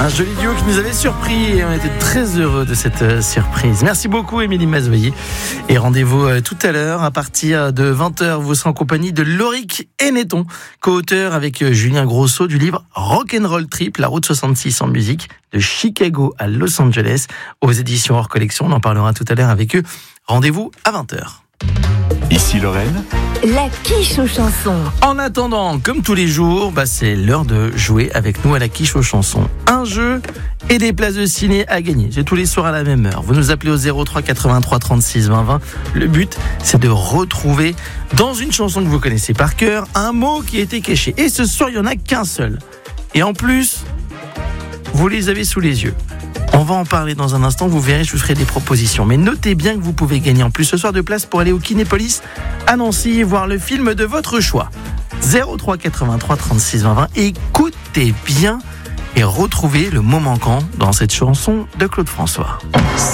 Un joli duo qui nous avait surpris et on était très heureux de cette surprise. Merci beaucoup Émilie Mazoyer. Et rendez-vous tout à l'heure à partir de 20h. Vous serez en compagnie de Loric Henneton, co-auteur avec Julien Grosso du livre Rock'n'Roll Trip, la route 66 en musique de Chicago à Los Angeles aux éditions hors collection. On en parlera tout à l'heure avec eux. Rendez-vous à 20h. Ici Lorraine. La quiche aux chansons. En attendant, comme tous les jours, c'est l'heure de jouer avec nous à la quiche aux chansons. Un jeu et des places de ciné à gagner. C'est tous les soirs à la même heure. Vous nous appelez au 03 83 36 20 20. Le but, c'est de retrouver dans une chanson que vous connaissez par cœur un mot qui a été caché. Et ce soir, il n'y en a qu'un seul. Et en plus, vous les avez sous les yeux. On va en parler dans un instant, vous verrez, je vous ferai des propositions. Mais notez bien que vous pouvez gagner en plus ce soir de place pour aller au Kinépolis à Nancy et voir le film de votre choix. 03 83 36 20 20. Écoutez bien et retrouvez le mot manquant dans cette chanson de Claude François.